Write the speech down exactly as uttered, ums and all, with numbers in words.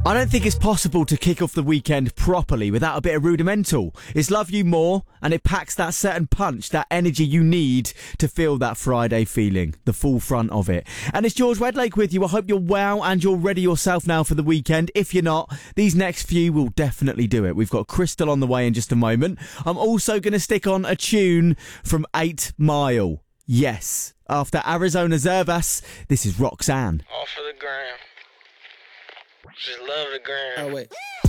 I don't think it's possible to kick off the weekend properly without a bit of Rudimental. It's Love You More, and it packs that certain punch, that energy you need to feel that Friday feeling, the full front of it. And it's George Wedlake with you. I hope you're well and you're ready yourself now for the weekend. If you're not, these next few will definitely do it. We've got Crystal on the way in just a moment. I'm also going to stick on a tune from eight mile. Yes, after Arizona Zervas, this is Roxanne. Off of the gram. Just love the gram. Oh, wait.